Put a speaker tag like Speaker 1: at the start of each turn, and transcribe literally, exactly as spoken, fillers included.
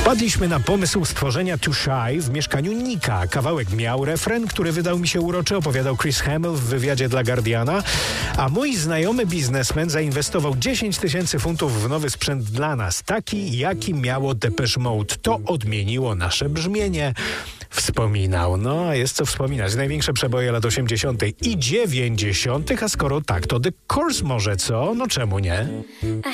Speaker 1: Wpadliśmy na pomysł stworzenia Too Shy w mieszkaniu Nika. Kawałek miał refren, który wydał mi się uroczy, opowiadał Chris Hamill w wywiadzie dla Guardiana, a mój znajomy biznesmen zainwestował dziesięć tysięcy funtów w nowy sprzęt dla nas, taki jaki miało Depeche Mode. To odmieniło nasze brzmienie. Wspominał. No, a jest co wspominać. Największe przeboje lat osiemdziesiątych i dziewięćdziesiątych, a skoro tak, to The Course może, co? No czemu nie?
Speaker 2: I